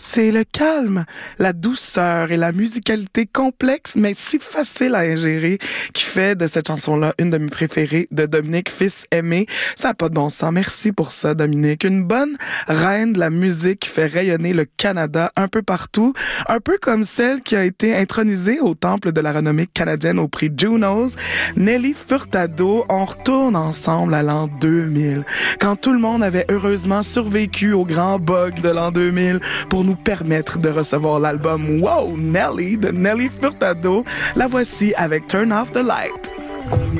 C'est le calme, la douceur et la musicalité complexe mais si facile à ingérer qui fait de cette chanson-là une de mes préférées de Dominique Fils-Aimé. Ça n'a pas de bon sens. Merci pour ça, Dominique. Une bonne reine de la musique qui fait rayonner le Canada un peu partout. Un peu comme celle qui a été intronisée au Temple de la renommée canadienne au prix Junos. Nelly Furtado, on retourne ensemble à l'an 2000. Quand tout le monde avait heureusement survécu au grand bug de l'an 2000 pour nous permettre de recevoir l'album Wow Nelly de Nelly Furtado. La voici avec Turn Off the Light.